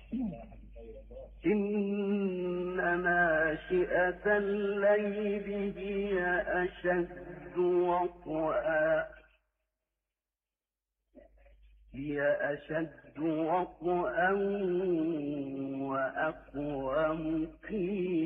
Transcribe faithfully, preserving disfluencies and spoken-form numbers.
إن ناشئة الليل هي أشد وطئا هي أشد وطئا وأقوم قيلا.